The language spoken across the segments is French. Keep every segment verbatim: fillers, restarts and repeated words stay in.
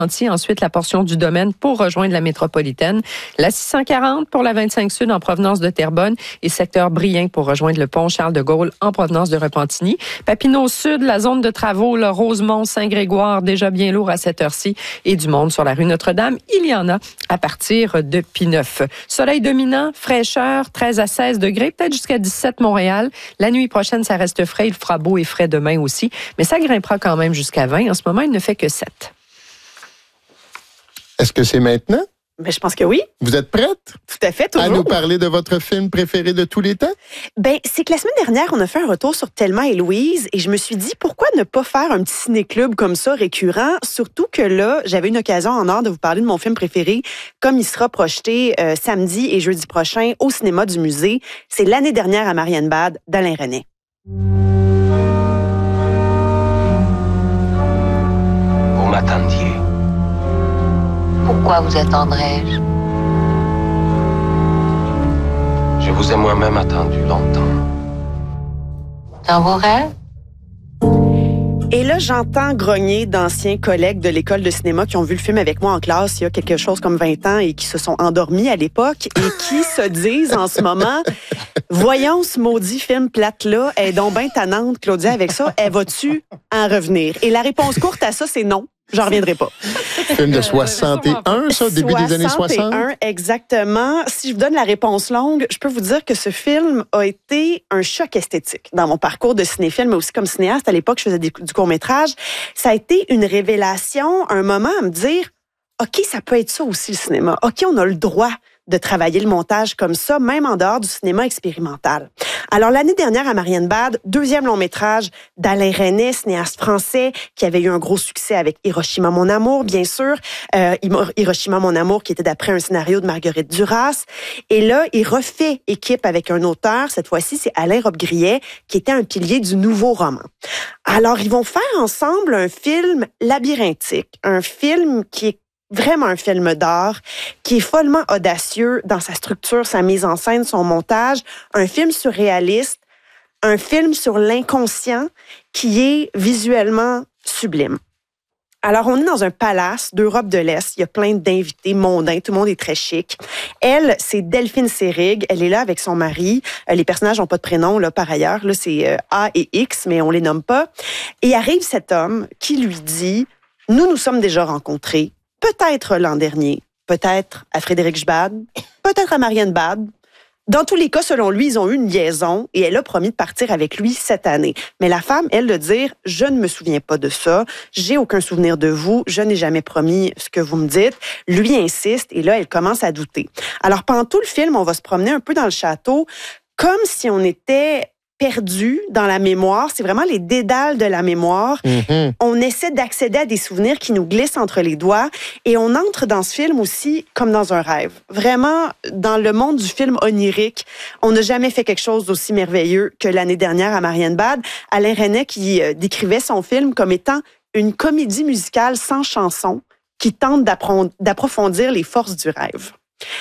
Ensuite, la portion du domaine pour rejoindre la métropolitaine. La six cent quarante pour la vingt-cinq Sud en provenance de Terrebonne et secteur Brien pour rejoindre le pont Charles-de-Gaulle en provenance de Repentigny. Papineau Sud, la zone de travaux, le Rosemont, Saint-Grégoire, déjà bien lourd à cette heure-ci et du monde sur la rue Notre-Dame. Il y en a à partir de Pineuf. Soleil dominant, fraîcheur, treize à seize degrés, peut-être jusqu'à dix-sept Montréal. La nuit prochaine, ça reste frais. Il fera beau et frais demain aussi, mais ça grimpera quand même jusqu'à vingt. En ce moment, il ne fait que sept. Est-ce que c'est maintenant? Ben, je pense que oui. Vous êtes prête? Tout à fait, toujours. À nous parler de votre film préféré de tous les temps? Ben, c'est que la semaine dernière, on a fait un retour sur Thelma et Louise et je me suis dit, pourquoi ne pas faire un petit ciné-club comme ça, récurrent? Surtout que là, j'avais une occasion en or de vous parler de mon film préféré, comme il sera projeté euh, samedi et jeudi prochain au cinéma du musée. C'est L'année dernière à Marienbad d'Alain Resnais. Vous m'attendiez. Pourquoi vous attendrais-je? Je vous ai moi-même attendu longtemps. Dans vos rêves? Et là, j'entends grogner d'anciens collègues de l'école de cinéma qui ont vu le film avec moi en classe il y a quelque chose comme vingt ans et qui se sont endormis à l'époque et qui se disent en ce moment, voyons ce maudit film plate-là, elle est donc bien tannante, Claudia, avec ça, elle va-tu en revenir? Et la réponse courte à ça, c'est non. J'en reviendrai pas. Film de soixante et un, ça, au début des années soixante? soixante et un, exactement. Si je vous donne la réponse longue, je peux vous dire que ce film a été un choc esthétique dans mon parcours de cinéphile, mais aussi comme cinéaste. À l'époque, je faisais des, du court-métrage. Ça a été une révélation, un moment à me dire, OK, ça peut être ça aussi, le cinéma. OK, on a le droit de travailler le montage comme ça, même en dehors du cinéma expérimental. Alors, l'année dernière, à Marienbad, deuxième long métrage d'Alain Resnais, cinéaste français, qui avait eu un gros succès avec Hiroshima, mon amour, bien sûr. Euh, Hiroshima, mon amour, qui était d'après un scénario de Marguerite Duras. Et là, il refait équipe avec un auteur. Cette fois-ci, c'est Alain Robbe-Grillet, qui était un pilier du nouveau roman. Alors, ils vont faire ensemble un film labyrinthique, un film qui est vraiment un film d'art, qui est follement audacieux dans sa structure, sa mise en scène, son montage, un film surréaliste, un film sur l'inconscient qui est visuellement sublime. Alors, on est dans un palace d'Europe de l'Est. Il y a plein d'invités mondains. Tout le monde est très chic. Elle, c'est Delphine Seyrig. Elle est là avec son mari. Les personnages n'ont pas de prénom, là, par ailleurs. Là, c'est A et X, mais on les nomme pas. Et arrive cet homme qui lui dit, nous nous sommes déjà rencontrés. Peut-être l'an dernier, peut-être à Frédéric-Jbad, peut-être à Marienbad. Dans tous les cas, selon lui, ils ont eu une liaison et elle a promis de partir avec lui cette année. Mais la femme, elle, de dire « Je ne me souviens pas de ça, j'ai aucun souvenir de vous, je n'ai jamais promis ce que vous me dites », lui insiste et là, elle commence à douter. Alors, pendant tout le film, on va se promener un peu dans le château comme si on était perdu dans la mémoire. C'est vraiment les dédales de la mémoire. Mm-hmm. On essaie d'accéder à des souvenirs qui nous glissent entre les doigts et on entre dans ce film aussi comme dans un rêve. Vraiment, dans le monde du film onirique, on n'a jamais fait quelque chose d'aussi merveilleux que l'année dernière à Marienbad. Alain Resnais qui euh, décrivait son film comme étant une comédie musicale sans chanson qui tente d'approfondir les forces du rêve.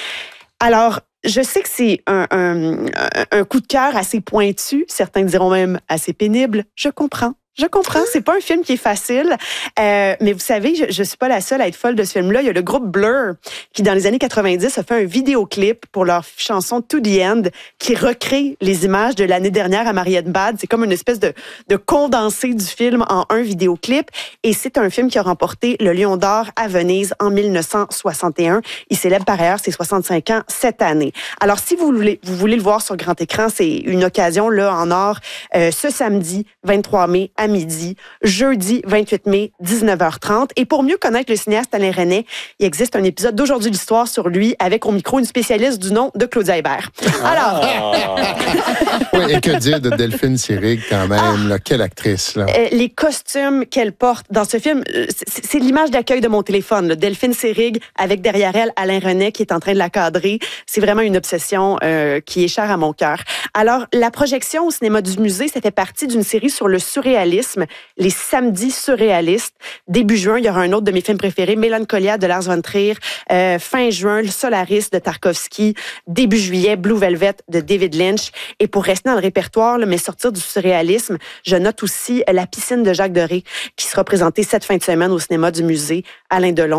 Alors, je sais que c'est un, un, un coup de cœur assez pointu, certains diront même assez pénible. Je comprends. Je comprends, c'est pas un film qui est facile, euh, mais vous savez, je, je suis pas la seule à être folle de ce film-là. Il y a le groupe Blur qui, dans les années quatre-vingt-dix, a fait un vidéoclip pour leur chanson To the End qui recrée les images de l'année dernière à Marienbad. C'est comme une espèce de, de condensé du film en un vidéoclip et c'est un film qui a remporté le Lion d'Or à Venise en mille neuf cent soixante et un. Il célèbre par ailleurs ses soixante-cinq ans cette année. Alors, si vous voulez, vous voulez le voir sur grand écran, c'est une occasion là en or euh, ce samedi vingt-trois mai à midi, jeudi vingt-huit mai, dix-neuf heures trente. Et pour mieux connaître le cinéaste Alain Resnais, il existe un épisode d'Aujourd'hui l'Histoire sur lui avec au micro une spécialiste du nom de Claudia Hébert. Alors... Ah. Oui, et que dire de Delphine Seyrig quand même, ah. là, quelle actrice. Là. Euh, les costumes qu'elle porte dans ce film, c'est, c'est l'image d'accueil de mon téléphone. Là. Delphine Seyrig avec derrière elle Alain Resnais qui est en train de la cadrer. C'est vraiment une obsession euh, qui est chère à mon cœur. Alors, la projection au cinéma du musée, ça fait partie d'une série sur le surréalisme surréalisme, les samedis surréalistes. Début juin, il y aura un autre de mes films préférés, Mélancolia de Lars von Trier. Euh, fin juin, Solaris de Tarkovsky. Début juillet, Blue Velvet de David Lynch. Et pour rester dans le répertoire, là, mais sortir du surréalisme, je note aussi La piscine de Jacques Doré, qui sera présentée cette fin de semaine au cinéma du musée Alain Delon.